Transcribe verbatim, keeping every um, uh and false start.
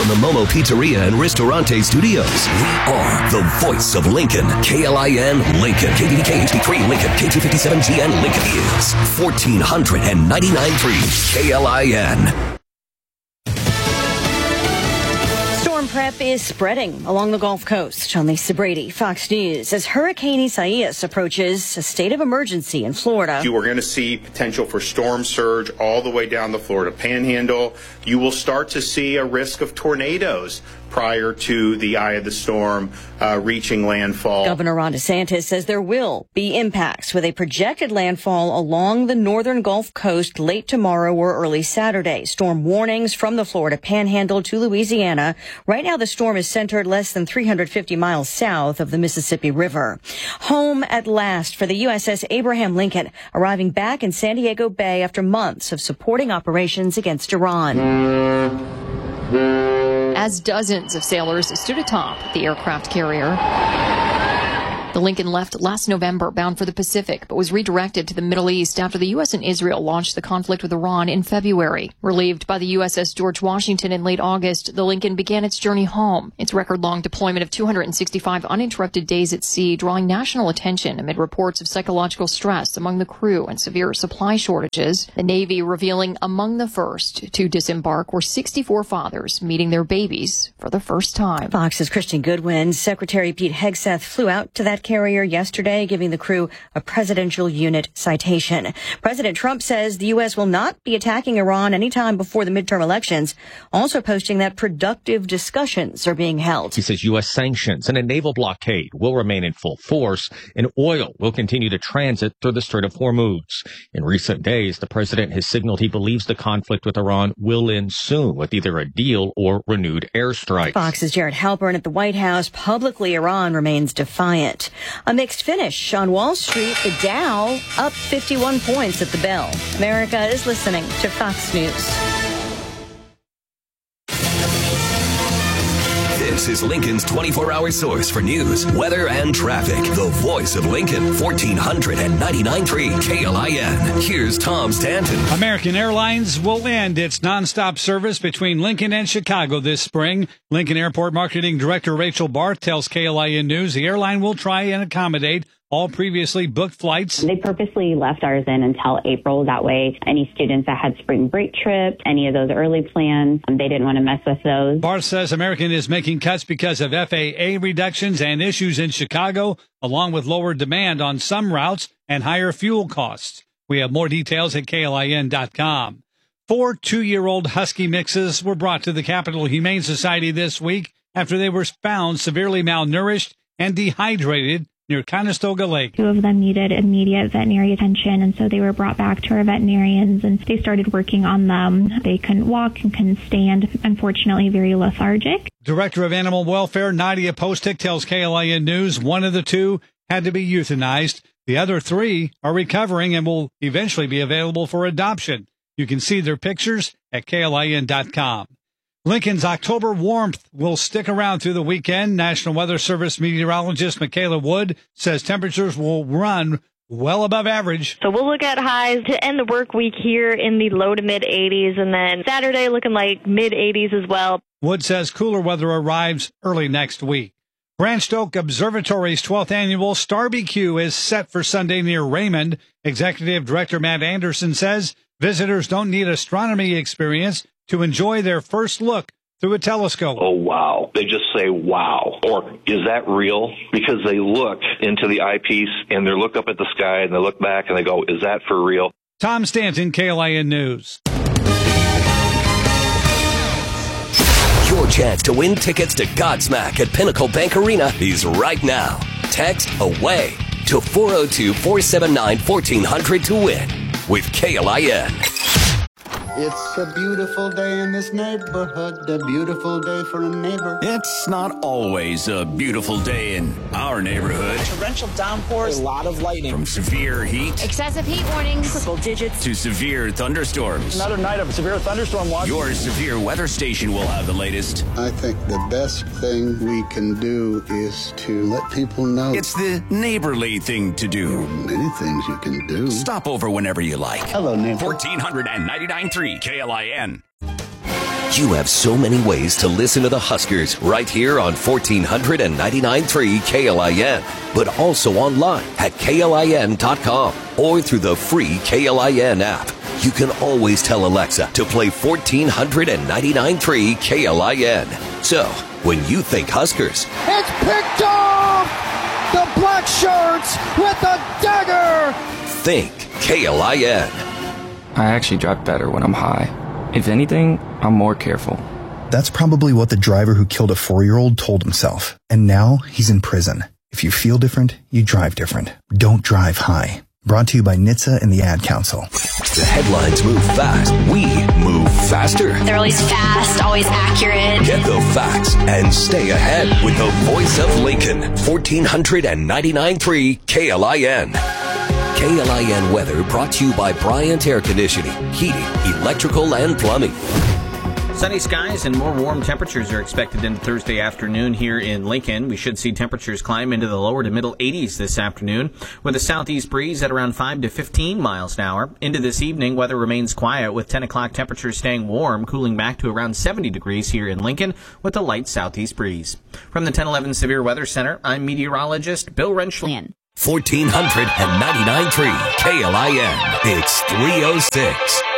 the Momo Pizzeria and Ristorante Studios. We are the voice of Lincoln. K L I N Lincoln. K B D K H D three Lincoln. K two fifty-seven G N Lincoln is fourteen ninety-nine point three K L I N. Prep is spreading along the Gulf Coast. On Lisa Brady, Fox News. As Hurricane Isaias approaches a state of emergency in Florida. You are going to see potential for storm surge all the way down the Florida Panhandle. You will start to see a risk of tornadoes prior to the eye of the storm uh, reaching landfall. Governor Ron DeSantis says there will be impacts with a projected landfall along the northern Gulf Coast late tomorrow or early Saturday. Storm warnings from the Florida Panhandle to Louisiana. Right now, the storm is centered less than three hundred fifty miles south of the Mississippi River. Home at last for the U S S Abraham Lincoln, arriving back in San Diego Bay after months of supporting operations against Iran. As dozens of sailors stood atop the aircraft carrier. The Lincoln left last November bound for the Pacific, but was redirected to the Middle East after the U S and Israel launched the conflict with Iran in February. Relieved by the U S S George Washington in late August, the Lincoln began its journey home. Its record-long deployment of two hundred sixty-five uninterrupted days at sea drawing national attention amid reports of psychological stress among the crew and severe supply shortages. The Navy revealing among the first to disembark were sixty-four fathers meeting their babies for the first time. Fox's Christian Goodwin. Secretary Pete Hegseth flew out to that carrier yesterday, giving the crew a presidential unit citation. President Trump says the U S will not be attacking Iran anytime before the midterm elections, also posting that productive discussions are being held. He says U S sanctions and a naval blockade will remain in full force, and oil will continue to transit through the Strait of Hormuz. In recent days, the president has signaled he believes the conflict with Iran will end soon with either a deal or renewed airstrikes. Fox's Jared Halpern at the White House. Publicly, Iran remains defiant. A mixed finish on Wall Street. The Dow up fifty-one points at the bell. America is listening to Fox News. This is Lincoln's twenty-four hour source for news, weather, and traffic. The voice of Lincoln, fourteen ninety-nine point three K L I N. Here's Tom Stanton. American Airlines will end its nonstop service between Lincoln and Chicago this spring. Lincoln Airport Marketing Director Rachel Barth tells K L I N News the airline will try and accommodate all previously booked flights. They purposely left ours in until April. That way, any students that had spring break trips, any of those early plans, they didn't want to mess with those. Barth says American is making cuts because of F A A reductions and issues in Chicago, along with lower demand on some routes and higher fuel costs. We have more details at K L I N dot com. Four two-year-old husky mixes were brought to the Capital Humane Society this week after they were found severely malnourished and dehydrated near Conestoga Lake. Two of them needed immediate veterinary attention, and so they were brought back to our veterinarians, and they started working on them. They couldn't walk and couldn't stand, unfortunately very lethargic. Director of Animal Welfare Nadia Postic tells K L I N News one of the two had to be euthanized. The other three are recovering and will eventually be available for adoption. You can see their pictures at K L I N dot com. Lincoln's October warmth will stick around through the weekend. National Weather Service meteorologist Michaela Wood says temperatures will run well above average. So we'll look at highs to end the work week here in the low to mid eighties, and then Saturday looking like mid eighties as well. Wood says cooler weather arrives early next week. Branched Oak Observatory's twelfth annual Starbecue is set for Sunday near Raymond. Executive Director Matt Anderson says visitors don't need astronomy experience to enjoy their first look through a telescope. Oh, wow. They just say, wow. Or, is that real? Because they look into the eyepiece and they look up at the sky and they look back and they go, is that for real? Tom Stanton, K L I N News. Your chance to win tickets to Godsmack at Pinnacle Bank Arena is right now. Text AWAY to four oh two, four seven nine, fourteen hundred to win with K L I N. It's a beautiful day in this neighborhood, a beautiful day for a neighbor. It's not always a beautiful day in our neighborhood. Torrential downpours, a lot of lightning. From severe heat, excessive heat warnings, triple digits, to severe thunderstorms. Another night of severe thunderstorm watch. Your severe weather station will have the latest. I think the best thing we can do is to let people know. It's the neighborly thing to do. There are many things you can do. Stop over whenever you like. Hello, neighbor. fourteen ninety-nine point three K L I N. You have so many ways to listen to the Huskers right here on fourteen ninety-nine point three K L I N, but also online at K L I N dot com or through the free K L I N app. You can always tell Alexa to play fourteen ninety-nine point three K L I N. So, when you think Huskers, it's picked off! The black shirts with a dagger! Think K L I N. I actually drive better when I'm high. If anything, I'm more careful. That's probably what the driver who killed a four-year-old told himself. And now he's in prison. If you feel different, you drive different. Don't drive high. Brought to you by N H T S A and the Ad Council. The headlines move fast. We move faster. They're always fast, always accurate. Get the facts and stay ahead with the voice of Lincoln. fourteen ninety-nine point three K L I N. K L I N weather brought to you by Bryant Air Conditioning, Heating, Electrical, and Plumbing. Sunny skies and more warm temperatures are expected into Thursday afternoon here in Lincoln. We should see temperatures climb into the lower to middle eighties this afternoon with a southeast breeze at around five to fifteen miles an hour. Into this evening, weather remains quiet with ten o'clock temperatures staying warm, cooling back to around seventy degrees here in Lincoln with a light southeast breeze. From the ten eleven Severe Weather Center, I'm meteorologist Bill Rentschler. fourteen ninety-nine point three K L I N. It's three oh six.